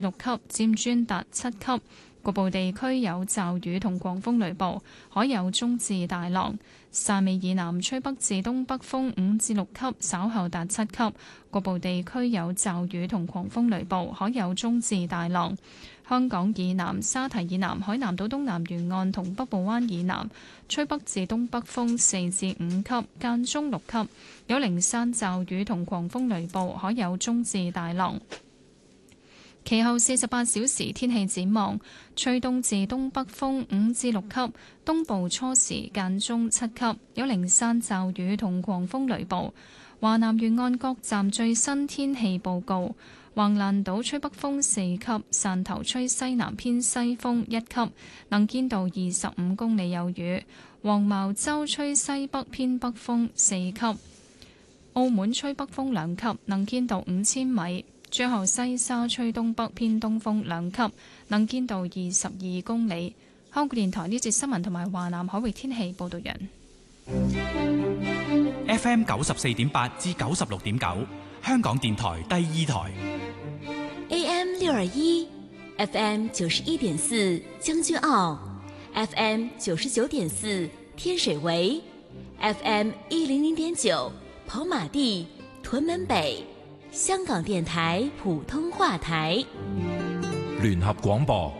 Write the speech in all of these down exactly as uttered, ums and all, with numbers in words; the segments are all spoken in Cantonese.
六級，尖磚達七級。局部地區有驟雨同狂風雷暴，海有中至大浪。汕尾以南吹北至東北風五至六級，稍後達七級。局部地區有驟雨同狂風雷暴，海有中至大浪。香港以南、沙堤以南、海南島東南沿岸同北部灣以南吹北至東北風四至五級，間中六級，有零散驟雨同狂風雷暴，海有中至大浪。其後四十八小時天氣展望，吹東至東北風五至六級，東部初時間中七級，有零散驟雨同狂風雷暴。華南沿岸各站最新天氣報告：橫瀾島吹北風四級，汕頭吹西南偏西風一級，能見度二十五公里有雨；黃茅洲吹西北偏北風四級，澳門吹北風兩級，能見度五千米。最後西沙吹東北偏東風兩級，能見度二十二公里。香港電台呢節新聞同埋華南海域天氣報道人。 F M 九十四點八至九十六點九，香港電台第二台。 A M 六二一，F M 九十一點四將軍澳 ，F M 九十九點四天水圍 ，F M 一零零點九跑馬地屯門北。香港電台普通話台， 聯合廣播。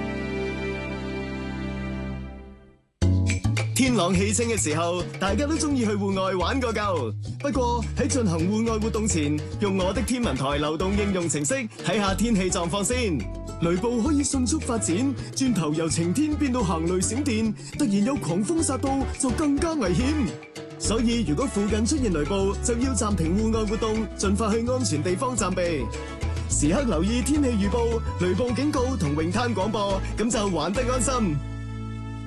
天朗氣清嘅時候，大家都中意去戶外玩個夠。不過喺進行戶外活動前，用我的天文台流動應用程式睇下天氣狀況先。雷暴可以迅速發展，轉頭由晴天變到行雷閃電，突然有狂風殺到，就更加危險。所以如果附近出現雷暴，就要暫停戶外活動，盡快去安全地方暫避。時刻留意天氣預報、雷暴警告同泳灘廣播，咁就玩得安心。